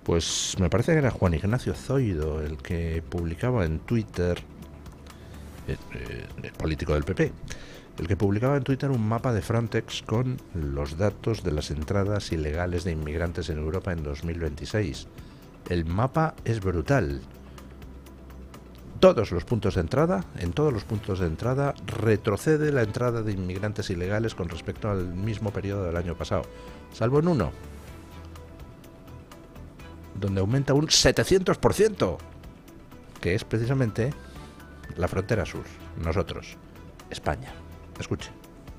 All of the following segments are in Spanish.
Pues me parece que era Juan Ignacio Zoido el que publicaba en Twitter, el político del PP, el que publicaba en Twitter un mapa de Frontex con los datos de las entradas ilegales de inmigrantes en Europa en 2026. El mapa es brutal. Todos los puntos de entrada, en todos los puntos de entrada, retrocede la entrada de inmigrantes ilegales con respecto al mismo periodo del año pasado, salvo en uno, donde aumenta un 700%, que es precisamente la frontera sur, nosotros, España. Escuche.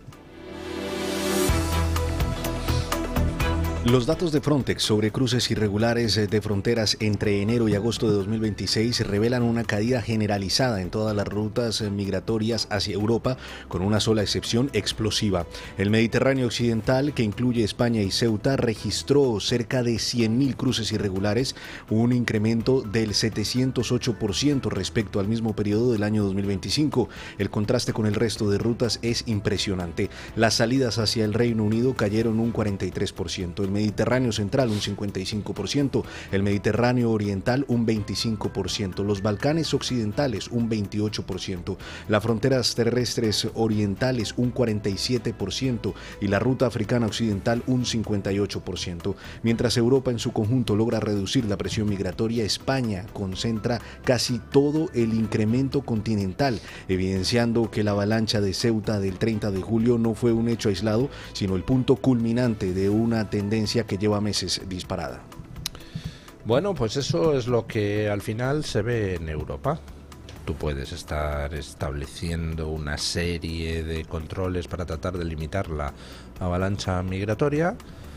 Los datos de Frontex sobre cruces irregulares de fronteras entre enero y agosto de 2026 revelan una caída generalizada en todas las rutas migratorias hacia Europa, con una sola excepción explosiva. El Mediterráneo occidental, que incluye España y Ceuta, registró cerca de 100.000 cruces irregulares, un incremento del 708% respecto al mismo periodo del año 2025. El contraste con el resto de rutas es impresionante. Las salidas hacia el Reino Unido cayeron un 43%. El Mediterráneo central un 55%, el Mediterráneo oriental un 25%, los Balcanes occidentales un 28%, las fronteras terrestres orientales un 47% y la ruta africana occidental un 58%. Mientras Europa en su conjunto logra reducir la presión migratoria, España concentra casi todo el incremento continental, evidenciando que la avalancha de Ceuta del 30 de julio no fue un hecho aislado, sino el punto culminante de una tendencia que lleva meses disparada. Bueno, pues eso es lo que al final se ve en Europa. Tú puedes estar estableciendo una serie de controles para tratar de limitar la avalancha migratoria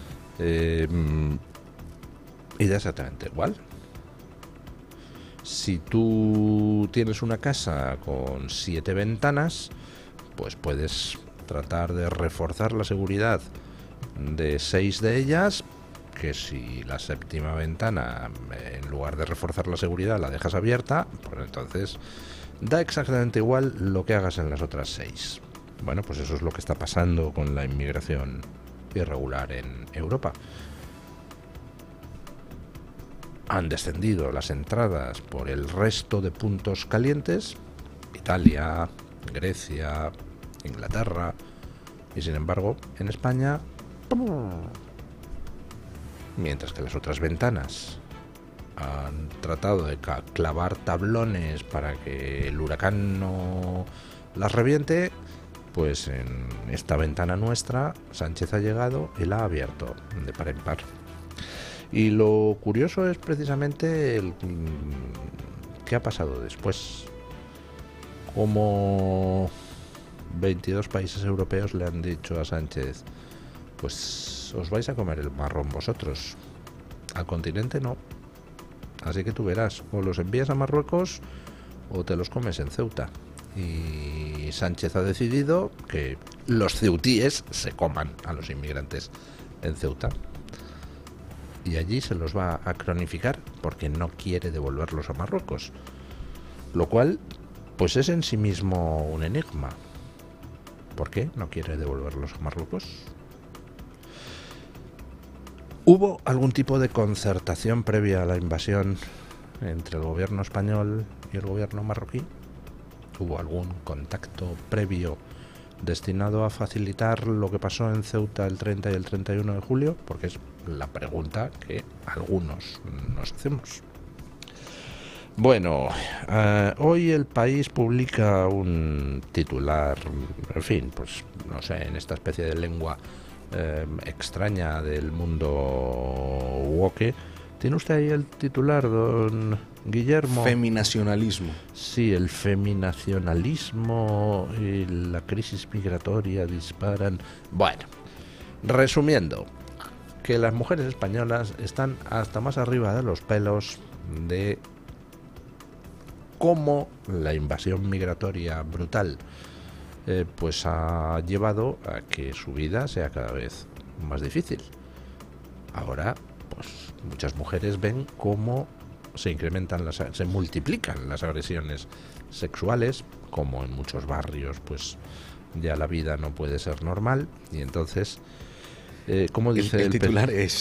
y da exactamente igual. Si tú tienes una casa con 7 ventanas, pues puedes tratar de reforzar la seguridad de 6 de ellas, que si la séptima ventana, en lugar de reforzar la seguridad, la dejas abierta, pues entonces da exactamente igual lo que hagas en las otras 6. Bueno, pues eso es lo que está pasando con la inmigración irregular en Europa. Han descendido las entradas por el resto de puntos calientes, Italia, Grecia, Inglaterra, y sin embargo, en España, mientras que las otras ventanas han tratado de clavar tablones para que el huracán no las reviente, pues en esta ventana nuestra Sánchez ha llegado y la ha abierto de par en par. Y lo curioso es precisamente qué ha pasado después. Como 22 países europeos le han dicho a Sánchez: pues os vais a comer el marrón vosotros, al continente no, así que tú verás, o los envías a Marruecos o te los comes en Ceuta. Y Sánchez ha decidido que los ceutíes se coman a los inmigrantes en Ceuta, y allí se los va a cronificar porque no quiere devolverlos a Marruecos, lo cual pues es en sí mismo un enigma. ¿Por qué no quiere devolverlos a Marruecos? ¿Hubo algún tipo de concertación previa a la invasión entre el gobierno español y el gobierno marroquí? ¿Hubo algún contacto previo destinado a facilitar lo que pasó en Ceuta el 30 y el 31 de julio? Porque es la pregunta que algunos nos hacemos. Bueno, hoy El País publica un titular, en fin, pues no sé, en esta especie de lengua extraña del mundo woke. ¿Tiene usted ahí el titular, don Guillermo? Feminacionalismo. Sí, el feminacionalismo y la crisis migratoria disparan. Bueno, resumiendo, que las mujeres españolas están hasta más arriba de los pelos de cómo la invasión migratoria brutal pues ha llevado a que su vida sea cada vez más difícil. Ahora, pues muchas mujeres ven cómo se multiplican las agresiones sexuales, como en muchos barrios pues ya la vida no puede ser normal, y entonces como dice el titular es